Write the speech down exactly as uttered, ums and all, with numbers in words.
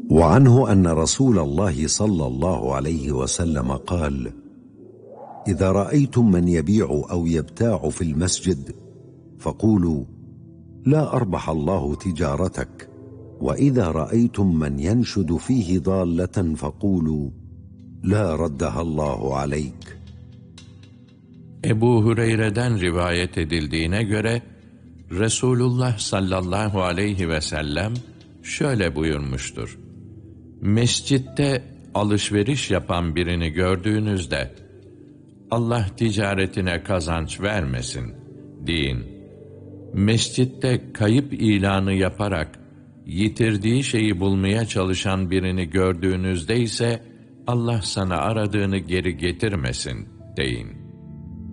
وعنه أن رسول الله صلى الله عليه وسلم قال: إذا رأيتم من يبيع أو يبتاع في المسجد فقولوا: لا أربح الله تجارتك. وإذا رأيتم من ينشد فيه ضالة فقولوا: لا ردها الله عليك. Ebu Hureyre'den rivayet edildiğine göre Resulullah sallallahu aleyhi ve sellem şöyle buyurmuştur: Mescitte alışveriş yapan birini gördüğünüzde Allah ticaretine kazanç vermesin deyin. Mescitte kayıp ilanı yaparak yitirdiği şeyi bulmaya çalışan birini gördüğünüzde ise Allah sana aradığını geri getirmesin deyin.